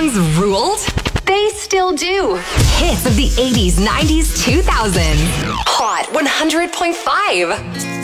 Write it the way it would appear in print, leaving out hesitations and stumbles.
songs ruled? They still do. Hits of the 80s, 90s, 2000s. Hot 100.5.